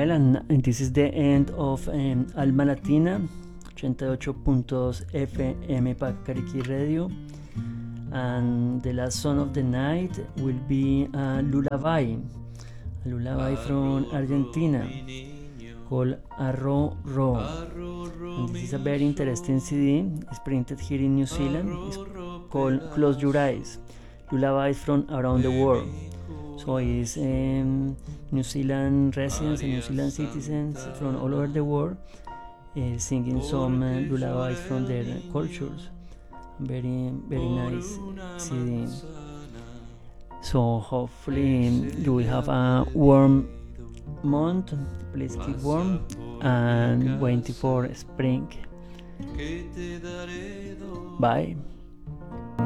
Well, and this is the end of Alma Latina, 88.2 FM Pacariqui Radio. And the last song of the night will be a lullaby from Argentina called Arro Ro. And this is a very interesting CD. It's printed here in New Zealand. It's called Close Your Eyes, lullabies from around the world. So it's New Zealand residents and New Zealand citizens from all over the world singing some lullabies from their cultures. Very nice CD. So hopefully you will have a warm month. Please keep warm and waiting for spring. Bye.